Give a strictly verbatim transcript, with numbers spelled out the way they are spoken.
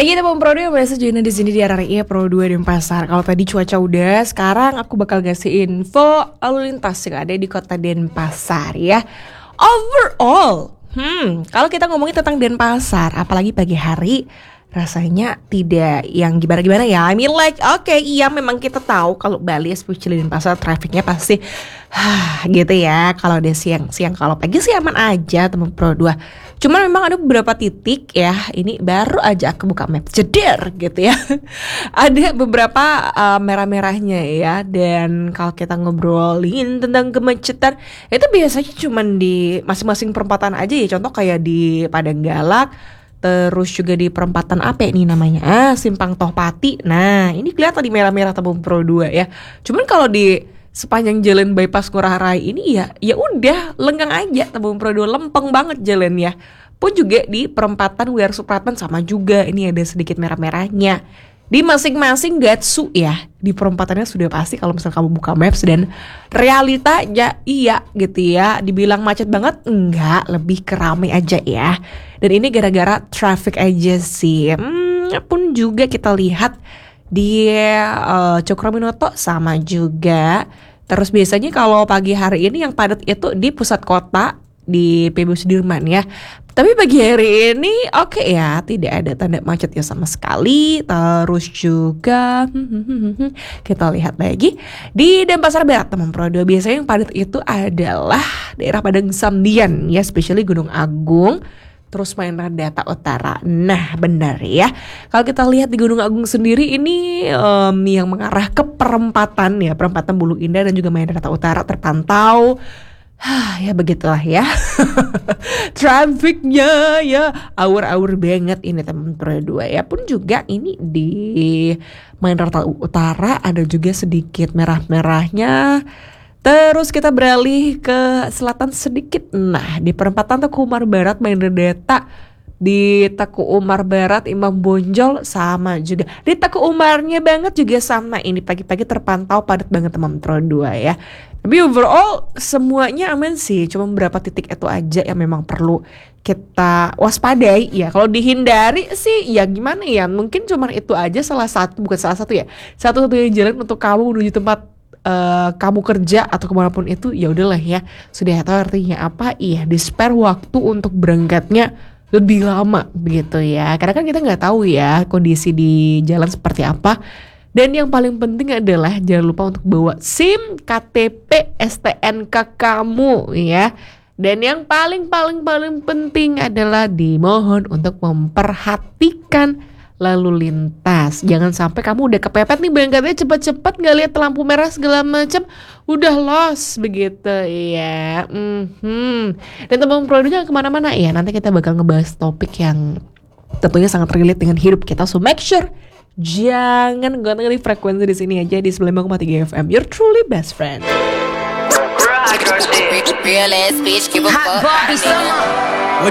Pagi teman Pro dua merasa join di sini di R R I Pro dua Denpasar. Kalau tadi cuaca udah, sekarang aku bakal kasih info lalu lintas yang ada di kota Denpasar ya. Overall, hmm, kalau kita ngomongin tentang Denpasar, apalagi pagi hari, rasanya tidak yang gimana-gimana ya. I mean like, oke okay, iya memang kita tahu kalau Bali especially Denpasar trafficnya pasti ah, gitu ya. Kalau udah siang-siang, kalau pagi sih aman aja teman Pro dua. Cuman memang ada beberapa titik ya, ini baru aja aku buka map jeder gitu ya. Ada beberapa uh, merah-merahnya ya. Dan kalau kita ngobrolin tentang kemacetan, itu biasanya cuman di masing-masing perempatan aja ya. Contoh kayak di Padang Galak, terus juga di perempatan apa ini namanya, ah, Simpang Tohpati. Nah ini kelihatan di merah-merah Tabung Pro dua ya. Cuman kalau di sepanjang jalan bypass Ngurah Rai ini ya, ya udah lenggang aja Tabung Pro dua, lempeng banget jalannya. Pun juga di perempatan W R Supratman sama juga, ini ada sedikit merah-merahnya. Di masing-masing Gatsu ya, di perempatannya sudah pasti kalau misalnya kamu buka maps dan realita ya iya gitu ya. Dibilang macet banget enggak, lebih keramai aja ya. Dan ini gara-gara traffic aja sih. Hmm, pun juga kita lihat di uh, Cokroaminoto sama juga. Terus biasanya kalau pagi hari ini yang padat itu di pusat kota, di P B Sudirman ya. Tapi pagi hari ini oke okay ya, tidak ada tanda macet ya sama sekali. Terus juga kita lihat lagi di Denpasar Barat teman Pro dua, biasanya yang padat itu adalah daerah Padang Sambian ya, especially Gunung Agung. Terus Maendra Utara. Nah benar ya. Kalau kita lihat di Gunung Agung sendiri ini um, yang mengarah ke perempatan ya, perempatan Bulu Indah dan juga Maendra Utara terpantau. Hah, ya begitulah ya. Trafficnya ya awur-awur banget ini teman Pro dua ya. Pun juga ini di Maendra Utara ada juga sedikit merah-merahnya. Terus kita beralih ke selatan sedikit. Nah, di perempatan Teku Umar Barat, Maendra, di Teku Umar Barat, Imam Bonjol sama juga. Di Teku Umarnya banget juga sama. Ini pagi-pagi terpantau padat banget teman Pro dua ya. Tapi overall semuanya aman sih. Cuma beberapa titik itu aja yang memang perlu kita waspadai ya. Kalau dihindari sih ya gimana ya. Mungkin cuma itu aja salah satu, bukan salah satu ya. Satu-satunya jalan untuk kamu menuju tempat Uh, kamu kerja atau kemanapun itu, ya udahlah ya, sudah tahu artinya apa, iya di spare waktu untuk berangkatnya lebih lama begitu ya, karena kan kita nggak tahu ya kondisi di jalan seperti apa. Dan yang paling penting adalah jangan lupa untuk bawa SIM, K T P, S T N K kamu ya. Dan yang paling paling paling penting adalah dimohon untuk memperhatikan lalu lintas. Jangan sampai kamu udah kepepet nih berangkatnya cepet-cepet, gak lihat lampu merah segala macam, udah lost begitu ya. Mm-hmm. Dan teman Pro dua jangan kemana-mana ya. Nanti kita bakal ngebahas topik yang tentunya sangat relate dengan hidup kita. So make sure jangan gantung di frekuensi di sini aja di sembilan puluh lima koma tiga F M. You're truly best friend. Real ass bitch, give a fuck.